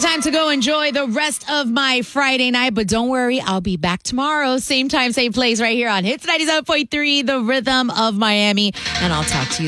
time to go enjoy the rest of my Friday night. But don't worry, I'll be back tomorrow. Same time, same place right here on Hits 97.3, the Rhythm of Miami. And I'll talk to you